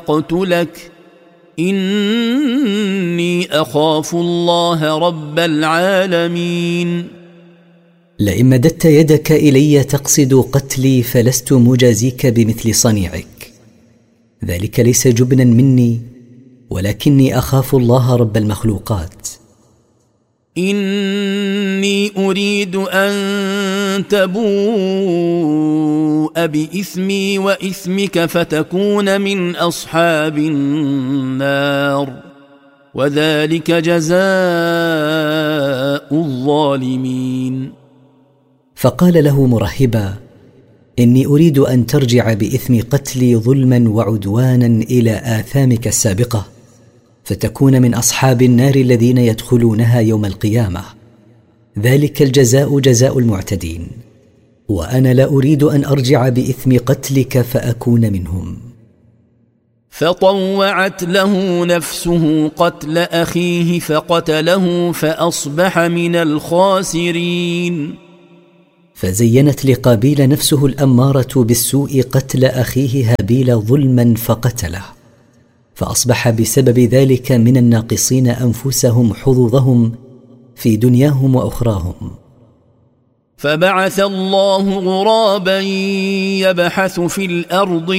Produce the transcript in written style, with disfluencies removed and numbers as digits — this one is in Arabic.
أقتلك إني أخاف الله رب العالمين. لئن مددت يدك إلي تقصد قتلي فلست مجازيك بمثل صنيعك، ذلك ليس جبنا مني ولكني أخاف الله رب المخلوقات. إني أريد أن تبوء بإثمي وإثمك فتكون من أصحاب النار وذلك جزاء الظالمين. فقال له مرهبا: إني أريد أن ترجع بإثم قتلي ظلما وعدوانا إلى آثامك السابقة فتكون من أصحاب النار الذين يدخلونها يوم القيامة، ذلك الجزاء جزاء المعتدين، وأنا لا أريد أن أرجع بإثم قتلك فأكون منهم. فطوعت له نفسه قتل أخيه فقتله فأصبح من الخاسرين. فزينت لقابيل نفسه الأمارة بالسوء قتل أخيه هابيل ظلما فقتله، فأصبح بسبب ذلك من الناقصين أنفسهم حظوظهم في دنياهم وأخراهم. فبعث الله غرابا يبحث في الأرض